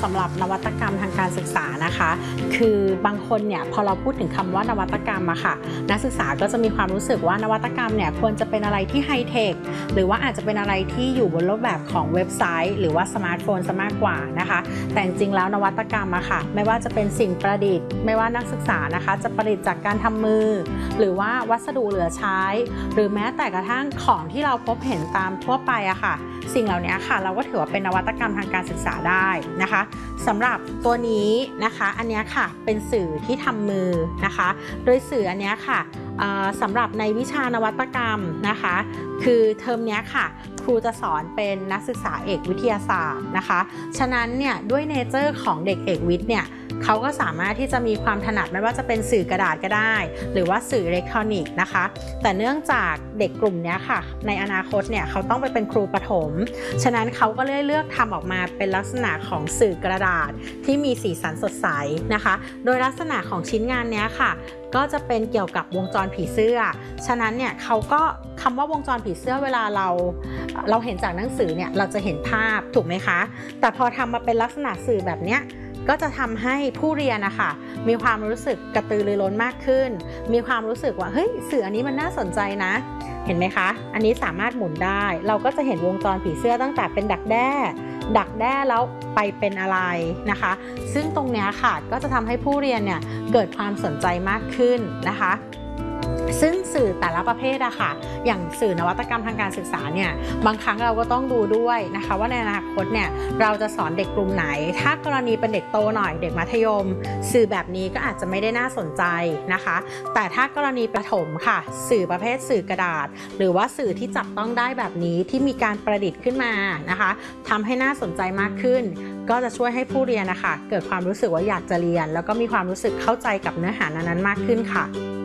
สำหรับนวัตกรรมทางการศึกษานะคะคือบางคนเนี่ยพอเราพูดถึงคำว่านวัตกรรมอะค่ะนักศึกษาก็จะมีความรู้สึกว่านวัตกรรมเนี่ยควรจะเป็นอะไรที่ไฮเทคหรือว่าอาจจะเป็นอะไรที่อยู่บนรูปแบบของเว็บไซต์หรือว่าสมาร์ทโฟนซะมากกว่านะคะแต่จริงๆแล้วนวัตกรรมอะค่ะไม่ว่าจะเป็นสิ่งประดิษฐ์ไม่ว่านักศึกษานะคะจะประดิษฐ์จากการทำมือหรือว่าวัสดุเหลือใช้หรือแม้แต่กระทั่งของที่เราพบเห็นตามทั่วไปอะค่ะสิ่งเหล่านี้ค่ะเราก็ถือว่าเป็นนวัตกรรมทางการศึกษาได้นะคะสำหรับตัวนี้นะคะอันนี้ค่ะเป็นสื่อที่ทำมือนะคะโดยสื่ออันนี้ค่ะสำหรับในวิชานวัตกรรมนะคะคือเทอมนี้ค่ะครูจะสอนเป็นนักศึกษาเอกวิทยาศาสตร์นะคะฉะนั้นเนี่ยด้วยเนเจอร์ของเด็กเอกวิทย์เนี่ยเขาก็สามารถที่จะมีความถนัดไม่ว่าจะเป็นสื่อกระดาษก็ได้หรือว่าสื่ออิเล็กทรอนิกส์นะคะแต่เนื่องจากเด็กกลุ่มนี้ค่ะในอนาคตเนี่ยเขาต้องไปเป็นครูประถมฉะนั้นเขาก็เลือกทำออกมาเป็นลักษณะของสื่อกระดาษที่มีสีสันสดใสนะคะโดยลักษณะของชิ้นงานนี้ค่ะก็จะเป็นเกี่ยวกับวงจรผีเสื้อฉะนั้นเนี่ยเขาก็คำว่าวงจรผีเสื้อเวลาเราเห็นจากหนังสือเนี่ยเราจะเห็นภาพถูกไหมคะแต่พอทำมาเป็นลักษณะสื่อแบบเนี้ยก็จะทำให้ผู้เรียนนะคะมีความรู้สึกกระตือรือร้นมากขึ้นมีความรู้สึกว่าเฮ้ยสื่ออันนี้มันน่าสนใจนะเห็นไหมคะอันนี้สามารถหมุนได้เราก็จะเห็นวงจรผีเสื้อตั้งแต่เป็นดักแด้แล้วไปเป็นอะไรนะคะซึ่งตรงนี้ค่ะก็จะทำให้ผู้เรียนเนี่ยเกิดความสนใจมากขึ้นนะคะซึ่งสื่อแต่ละประเภทอะค่ะอย่างสื่อนวัตกรรมทางการศึกษาเนี่ยบางครั้งเราก็ต้องดูด้วยนะคะว่าในอนาคตเนี่ยเราจะสอนเด็กกลุ่มไหนถ้ากรณีเป็นเด็กโตหน่อยเด็กมัธยมสื่อแบบนี้ก็อาจจะไม่ได้น่าสนใจนะคะแต่ถ้ากรณีประถมค่ะสื่อประเภทสื่อกระดาษหรือว่าสื่อที่จับต้องได้แบบนี้ที่มีการประดิษฐ์ขึ้นมานะคะทำให้น่าสนใจมากขึ้นก็จะช่วยให้ผู้เรียนนะคะเกิดความรู้สึกว่าอยากจะเรียนแล้วก็มีความรู้สึกเข้าใจกับเนื้อหานั้นๆมากขึ้นค่ะ